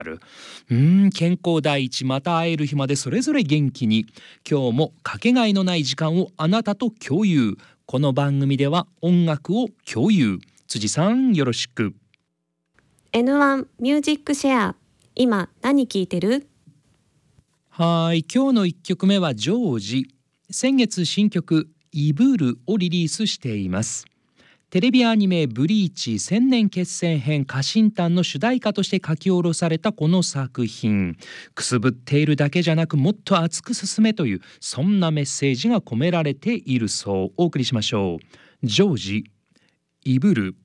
健康第一、また会える日までそれぞれ元気に。今日もかけがえのない時間をあなたと共有。この番組では音楽を共有。辻さん、よろしく。 N1 ミュージックシェア、今何聴いてる？ はい、今日の1曲目はジョージ。先月新曲イブルをリリースしています。テレビアニメブリーチ千年決戦編家臣団の主題歌として書き下ろされたこの作品、くすぶっているだけじゃなくもっと熱く進めという、そんなメッセージが込められているそう。お送りしましょう。ジョージ、イブル。